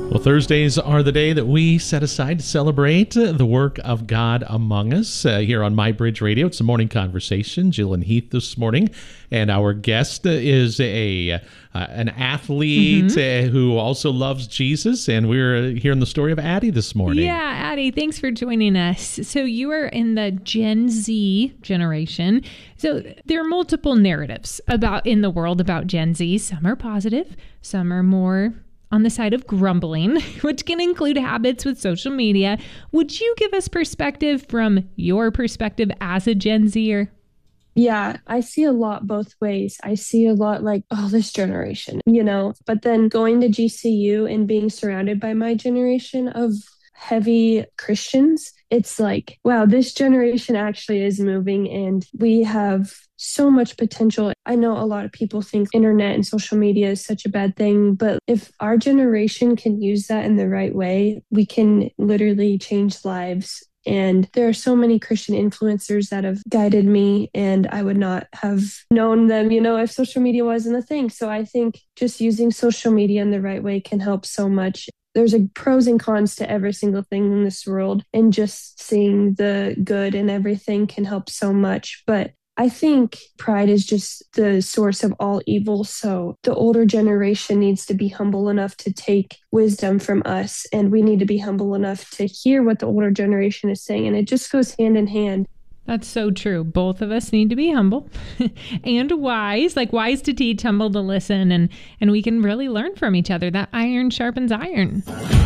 Well, Thursdays are the day that we set aside to celebrate the work of God among us here on My Bridge Radio. It's a morning conversation. Jill and Heath this morning, and our guest is an athlete who also loves Jesus, and we're hearing the story of Addie this morning. Yeah, Addie, thanks for joining us. So you are in the Gen Z generation. So there are multiple narratives in the world about Gen Z. Some are positive, some are more on the side of grumbling, which can include habits with social media. Would you give us perspective from your perspective as a Gen Zer? Yeah, I see a lot both ways. I see a lot like, oh, this generation, but then going to GCU and being surrounded by my generation of heavy Christians, it's like, wow, this generation actually is moving and we have so much potential. I know a lot of people think internet and social media is such a bad thing, but if our generation can use that in the right way, we can literally change lives. And there are so many Christian influencers that have guided me, and I would not have known them, if social media wasn't a thing. So I think just using social media in the right way can help so much. There's pros and cons to every single thing in this world, and just seeing the good in everything can help so much. But I think pride is just the source of all evil. So the older generation needs to be humble enough to take wisdom from us, and we need to be humble enough to hear what the older generation is saying. And it just goes hand in hand. That's so true. Both of us need to be humble and wise, like wise to teach, humble to listen, and we can really learn from each other. That iron sharpens iron.